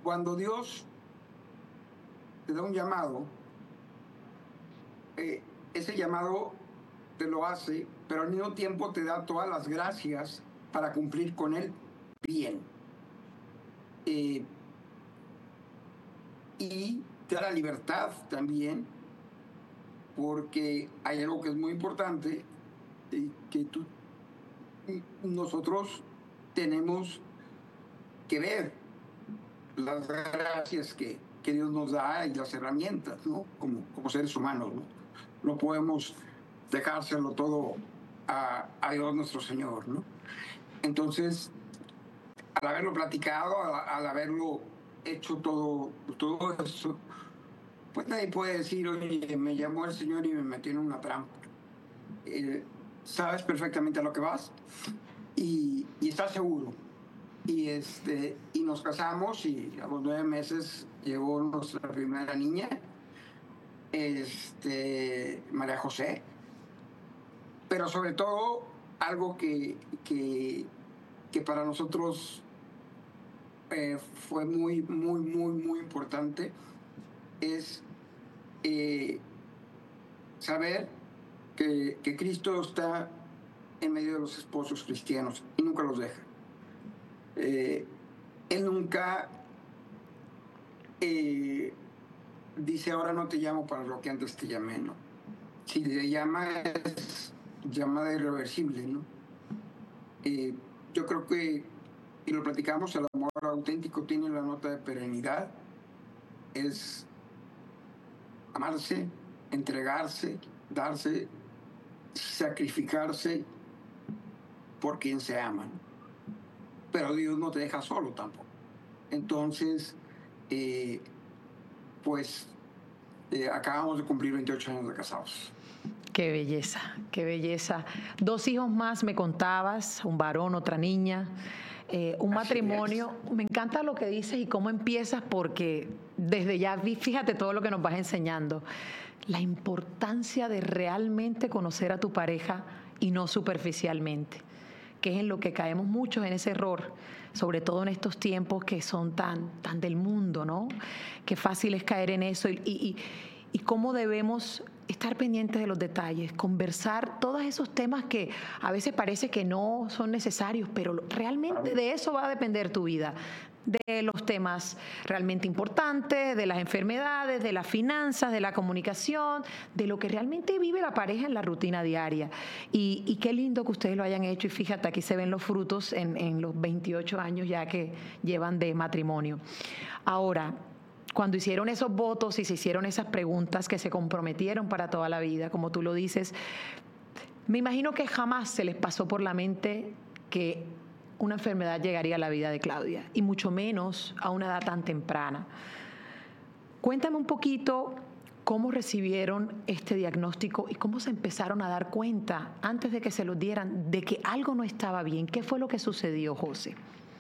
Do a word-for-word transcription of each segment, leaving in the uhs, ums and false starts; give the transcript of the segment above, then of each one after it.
cuando Dios te da un llamado, eh, ese llamado te lo hace, pero al mismo tiempo te da todas las gracias para cumplir con él bien. Eh, y te da la libertad también, porque hay algo que es muy importante, eh, que tú, nosotros tenemos que ver las gracias que, que Dios nos da y las herramientas, ¿no? Como, como seres humanos, ¿no? No podemos dejárselo todo a, a Dios nuestro Señor, ¿no? Entonces, al haberlo platicado, al, al haberlo hecho todo, todo eso, pues nadie puede decir, oye, me llamó el Señor y me metió en una trampa. Eh, sabes perfectamente a lo que vas y, y estás seguro. Y, este, y nos casamos y a los nueve meses llegó nuestra primera niña, este, María José. Pero sobre todo, algo que, que, que para nosotros eh, fue muy, muy, muy, muy importante es eh, saber que, que Cristo está en medio de los esposos cristianos y nunca los deja. Eh, él nunca eh, dice, ahora no te llamo para lo que antes te llamé, ¿no? Si le llama es llamada irreversible, ¿no? Eh, yo creo que, y lo platicamos, el amor auténtico tiene la nota de perenidad, es amarse, entregarse, darse, sacrificarse por quien se ama, ¿no? Pero Dios no te deja solo tampoco. Entonces, eh, pues eh, acabamos de cumplir veintiocho años de casados. Qué belleza, qué belleza. Dos hijos más me contabas, un varón, otra niña, eh, un Así matrimonio. es. Me encanta lo que dices y cómo empiezas, porque desde ya vi, fíjate todo lo que nos vas enseñando. La importancia de realmente conocer a tu pareja y no superficialmente, que es en lo que caemos muchos en ese error, sobre todo en estos tiempos que son tan, tan del mundo, ¿no? Qué fácil es caer en eso y, y, y cómo debemos estar pendientes de los detalles, conversar todos esos temas que a veces parece que no son necesarios, pero realmente de eso va a depender tu vida, de los temas realmente importantes, de las enfermedades, de las finanzas, de la comunicación, de lo que realmente vive la pareja en la rutina diaria. Y, y qué lindo que ustedes lo hayan hecho y fíjate, aquí se ven los frutos en, en los veintiocho años ya que llevan de matrimonio. Ahora, cuando hicieron esos votos y se hicieron esas preguntas que se comprometieron para toda la vida, como tú lo dices, me imagino que jamás se les pasó por la mente que una enfermedad llegaría a la vida de Claudia, y mucho menos a una edad tan temprana. Cuéntame un poquito cómo recibieron este diagnóstico y cómo se empezaron a dar cuenta, antes de que se los dieran, de que algo no estaba bien. ¿Qué fue lo que sucedió, José?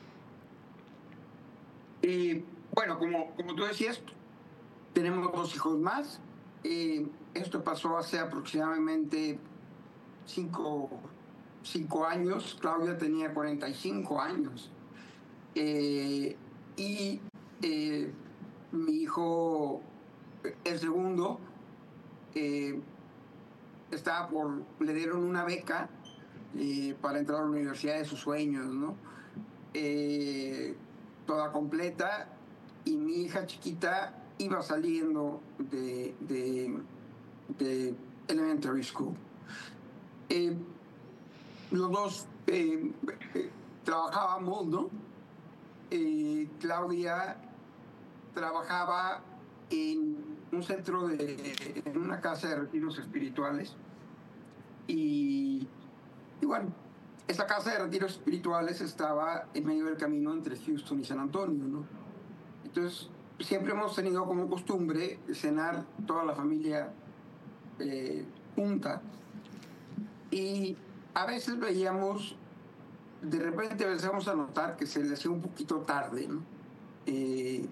Eh, bueno, como, como tú decías, tenemos dos hijos más. Eh, esto pasó hace aproximadamente cinco, cinco años. Claudia tenía cuarenta y cinco años. Eh, y eh, mi hijo, el segundo, eh, estaba por, le dieron una beca eh, para entrar a la universidad de sus sueños, ¿no? Eh, toda completa, y mi hija chiquita iba saliendo de, de, de elementary school. Eh, los dos eh, eh, trabajábamos, ¿no? Eh, Claudia trabajaba en un centro de, en una casa de retiros espirituales, y, y bueno, esta casa de retiros espirituales estaba en medio del camino entre Houston y San Antonio, ¿no? Entonces, siempre hemos tenido como costumbre cenar toda la familia eh, junta, y a veces veíamos, de repente empezamos a notar que se le hacía un poquito tarde, ¿no? Eh,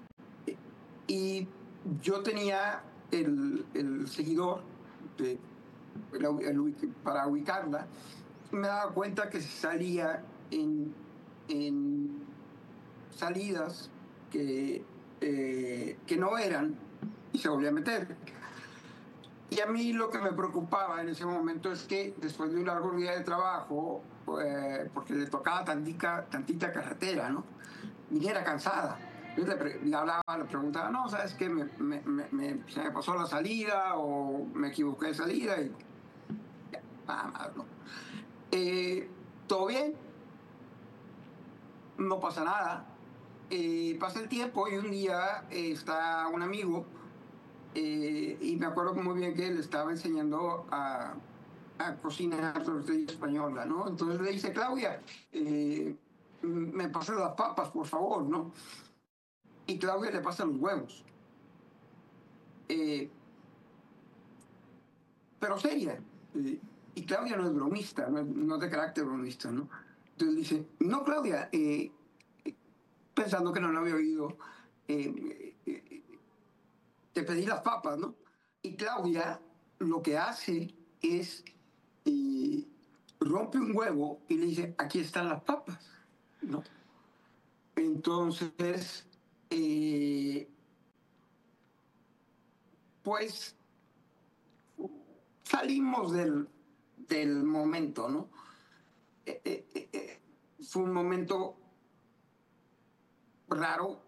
y yo tenía el, el seguidor de, el, el, para ubicarla. Me daba cuenta que se salía en, en salidas que, eh, que no eran y se volvía a meter. Y a mí lo que me preocupaba en ese momento es que después de un largo día de trabajo, eh, porque le tocaba tantita, tantita carretera, ¿no? Viniera cansada. Yo le, pre- le hablaba, le preguntaba, no, ¿sabes qué? Me, me, me, me- se me pasó la salida o me equivoqué de salida y ya, nada más, ¿no? Eh, ¿Todo bien? No pasa nada. Eh, pasa el tiempo y un día eh, está un amigo eh, y me acuerdo muy bien que él estaba enseñando a, a cocinar tortilla española, ¿no? Entonces le dice, Claudia, eh, me pasas las papas, por favor, ¿no? Y Claudia le pasa los huevos. Eh, pero seria. Eh, y Claudia no es bromista, no, no es de carácter bromista, ¿no? Entonces dice, no, Claudia, eh, pensando que no lo había oído, eh, eh, te pedí las papas, ¿no? Y Claudia lo que hace es eh, rompe un huevo y le dice, aquí están las papas, ¿no? Entonces, eh, pues salimos del, del momento, ¿no? Eh, eh, eh, eh, fue un momento raro,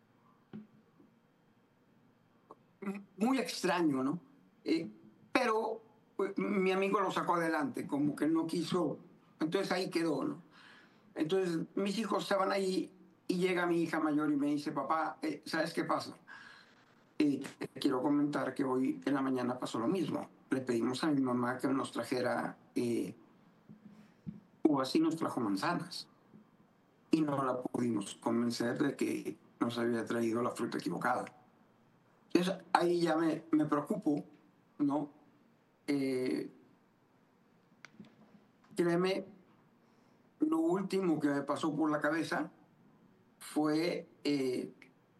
muy extraño, ¿no? Eh, pero pues, mi amigo lo sacó adelante, como que no quiso, entonces ahí quedó, ¿no? Entonces mis hijos estaban ahí y llega mi hija mayor y me dice, papá, eh, ¿sabes qué pasa? Eh, quiero comentar que hoy en la mañana pasó lo mismo. Le pedimos a mi mamá que nos trajera eh, uvas y nos trajo manzanas. Y no la pudimos convencer de que nos había traído la fruta equivocada. Entonces ahí ya me, me preocupo, ¿no? Eh, créeme, lo último que me pasó por la cabeza fue eh,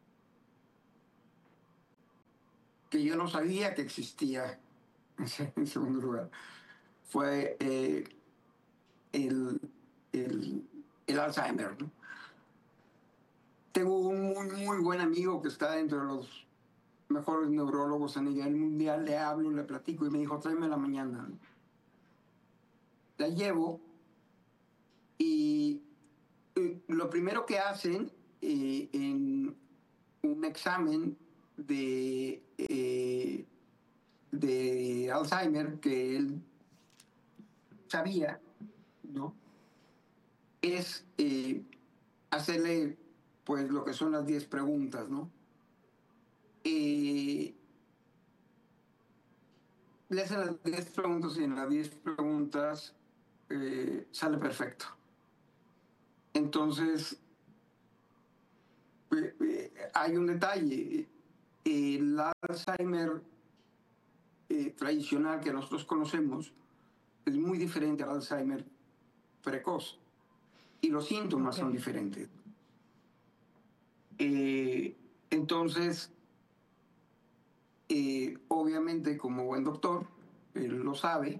que yo no sabía que existía, en segundo lugar, fue eh, el, el, el Alzheimer, ¿no? Tengo un muy, muy buen amigo que está dentro de los mejores neurólogos a nivel mundial, le hablo, le platico y me dijo, tráeme la mañana. La llevo y eh, lo primero que hacen eh, en un examen de, eh, de Alzheimer que él sabía, ¿no? Es eh, hacerle pues lo que son las diez preguntas, ¿no? Eh, le hacen las diez preguntas y en las diez preguntas eh, sale perfecto. Entonces, eh, eh, hay un detalle. El Alzheimer eh, tradicional que nosotros conocemos es muy diferente al Alzheimer precoz y los síntomas okay. son diferentes. Eh, entonces, eh, obviamente como buen doctor, él lo sabe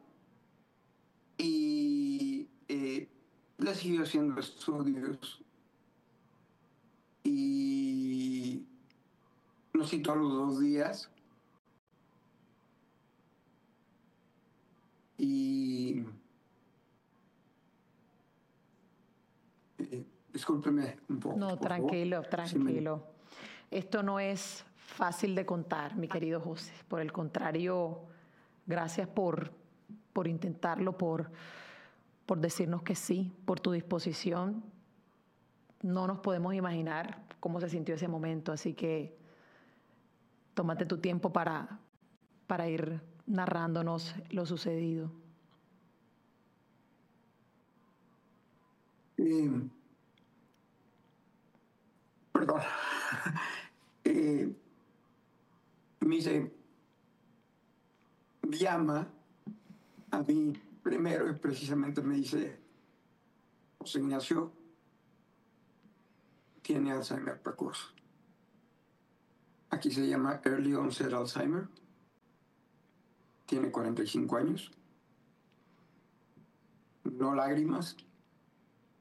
y eh, le siguió haciendo estudios y nos citó a los dos días y eh, discúlpeme un poco. No, tranquilo, favor. tranquilo. Sí, me... Esto no es fácil de contar, mi querido José. Por el contrario, gracias por, por intentarlo, por, por decirnos que sí, por tu disposición. No nos podemos imaginar cómo se sintió ese momento, así que tómate tu tiempo para, para ir narrándonos lo sucedido. Eh, perdón. eh, me dice, llama a mí primero y precisamente me dice, José Ignacio tiene Alzheimer precoz. Aquí se llama Early Onset Alzheimer. Tiene cuarenta y cinco años. No lágrimas,